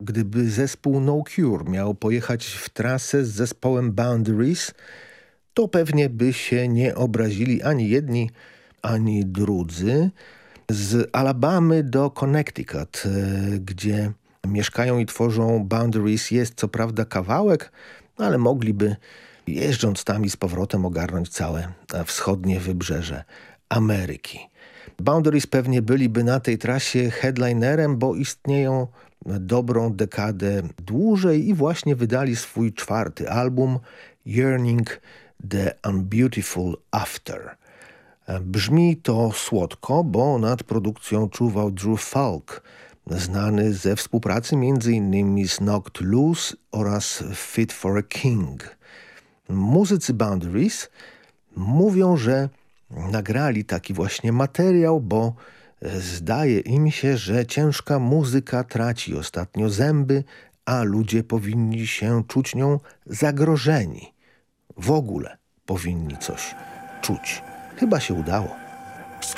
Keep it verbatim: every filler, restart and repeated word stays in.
gdyby zespół No Cure miał pojechać w trasę z zespołem Boundaries, to pewnie by się nie obrazili ani jedni, ani drudzy. Z Alabamy do Connecticut, gdzie mieszkają i tworzą Boundaries, jest co prawda kawałek, ale mogliby jeżdżąc tam i z powrotem ogarnąć całe wschodnie wybrzeże Ameryki. Boundaries pewnie byliby na tej trasie headlinerem, bo istnieją dobrą dekadę dłużej i właśnie wydali swój czwarty album Yearning the Unbeautiful After. Brzmi to słodko, bo nad produkcją czuwał Drew Falk, znany ze współpracy między innymi z Knocked Loose oraz Fit for a King. Muzycy Boundaries mówią, że nagrali taki właśnie materiał, bo zdaje im się, że ciężka muzyka traci ostatnio zęby, a ludzie powinni się czuć nią zagrożeni. W ogóle powinni coś czuć. Chyba się udało.